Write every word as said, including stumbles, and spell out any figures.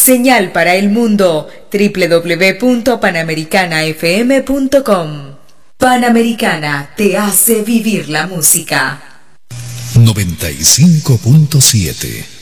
Señal para el mundo, doble u doble u doble u punto panamericana f m punto com. Panamericana te hace vivir la música. noventa y cinco punto siete